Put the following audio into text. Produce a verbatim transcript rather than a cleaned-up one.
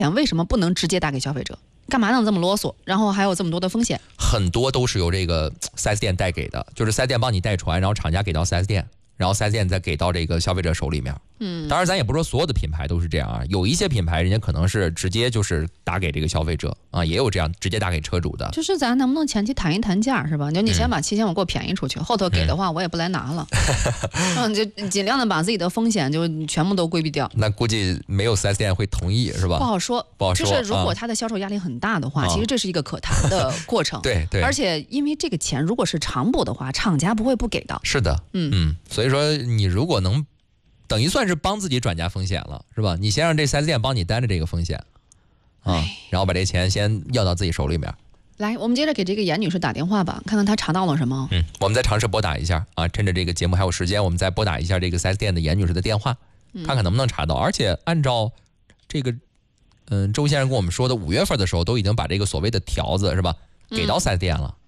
为什么不能直接打给消费者？干嘛能这么啰嗦？然后还有这么多的风险？ 很多都是由这个 四 S 店代给的，就是四 S 店帮你代传，然后厂家给到 四 S 店，然后 四 S 店再给到这个消费者手里面。 嗯， 当然咱也不说所有的品牌都是这样啊，有一些品牌人家可能是直接就是打给这个消费者啊，也有这样直接打给车主的。 就是咱能不能前期谈一谈价是吧？就你先把七千五给我便宜出去，嗯、后头给的话我也不来拿了，嗯，就尽量的把自己的风险就全部都规避掉。 那估计没有 四 S 店会同意是吧？ 不好说， 不好说。 就是如果他的销售压力很大的话，啊、其实这是一个可谈的过程。 对对。 而且因为这个钱如果是长补的话，厂家不会不给的。 是的， 嗯嗯，所以说你如果能。等于算是帮自己转嫁风险了，是吧？你先让这 四 S 店帮你担着这个风险，啊，然后把这钱先要到自己手里面。 来，我们接着给这个严女士打电话吧，看看她查到了什么。 嗯，我们再尝试拨打一下啊，趁着这个节目还有时间，我们再拨打一下这个 四 S 店的严女士的电话，看看能不能查到。而且按照这个，嗯，周先生跟我们说的，五月份的时候都已经把这个所谓的条子是吧，给到 四 S 店了。